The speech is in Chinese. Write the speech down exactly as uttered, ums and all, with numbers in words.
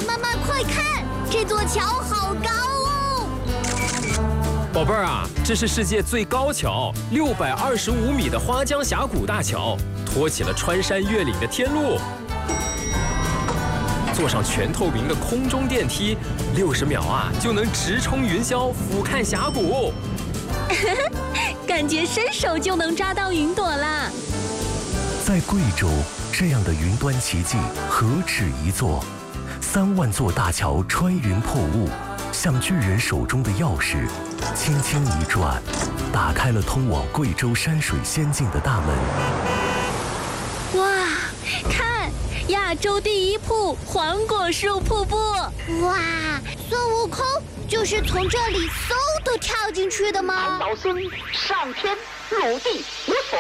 妈妈，快看，这座桥好高哦！ 宝贝儿啊，这是世界最高桥，六百二十五米的花江峡谷大桥，托起了穿山越岭的天路。坐上全透明的空中电梯，六十秒啊就能直冲云霄，俯瞰峡谷。 感觉伸手就能抓到云朵啦！ 在贵州，这样的云端奇迹何止一座？三万座大桥穿云破雾，像巨人手中的钥匙，轻轻一转，打开了通往贵州山水仙境的大门。 哇，看，亚洲第一瀑黄果树瀑布！ 哇，孙悟空就是从这里嗖的跳进去的吗？ 老孙上天入地无所